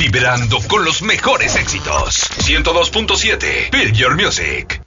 vibrando con los mejores éxitos. 102.7 Build Your Music.